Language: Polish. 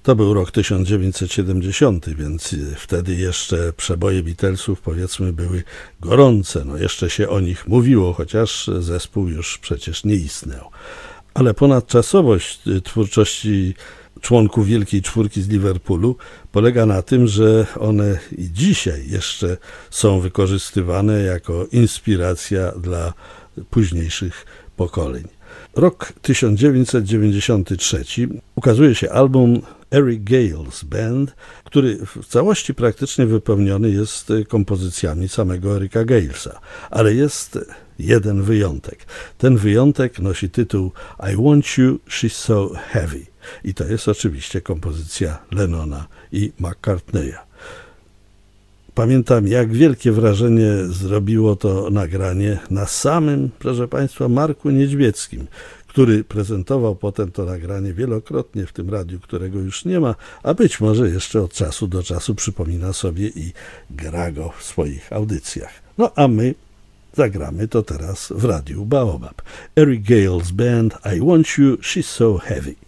To był rok 1970, więc wtedy jeszcze przeboje Beatlesów, powiedzmy, były gorące. No jeszcze się o nich mówiło, chociaż zespół już przecież nie istniał. Ale ponadczasowość twórczości członków Wielkiej Czwórki z Liverpoolu polega na tym, że one i dzisiaj jeszcze są wykorzystywane jako inspiracja dla późniejszych pokoleń. Rok 1993 ukazuje się album Eric Gale's Band, który w całości praktycznie wypełniony jest kompozycjami samego Eric'a Galesa, ale jest jeden wyjątek. Ten wyjątek nosi tytuł I Want You, She's So Heavy i to jest oczywiście kompozycja Lennona i McCartneya. Pamiętam, jak wielkie wrażenie zrobiło to nagranie na samym, proszę Państwa, Marku Niedźwieckim, który prezentował potem to nagranie wielokrotnie w tym radiu, którego już nie ma, a być może jeszcze od czasu do czasu przypomina sobie i gra go w swoich audycjach. No a my zagramy to teraz w radiu Baobab. Eric Gale's Band, I Want You, She's So Heavy.